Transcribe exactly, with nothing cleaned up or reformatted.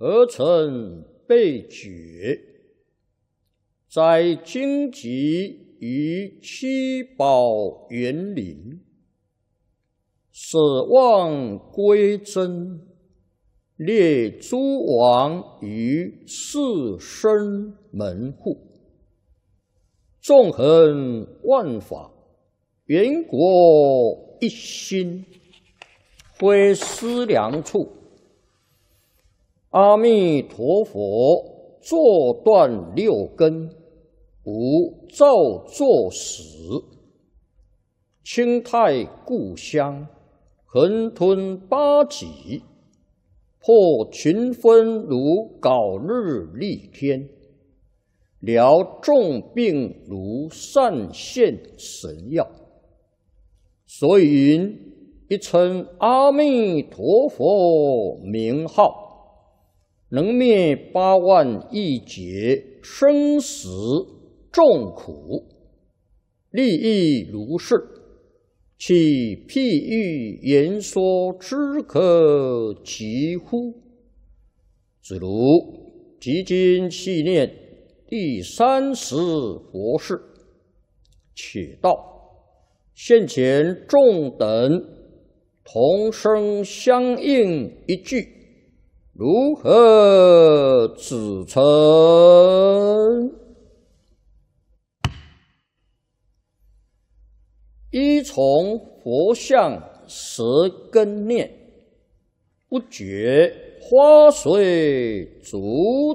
而成被觉，在荆棘于七宝园林，舍望归真，列诸王于四生门户，纵横万法，圆国一心，非思量处。阿弥陀佛坐断六根，无造作始，清泰故乡，横吞八极，破群分如槁日丽天，疗众病如善现神药。所以云：一称阿弥陀佛名号，能灭八万亿劫生死众苦，利益如是，其譬喻言说之可及乎？子如即今细念第三十佛事，且道现前众等同声相应一句，如何指称？依从佛像舌根念，不觉花随足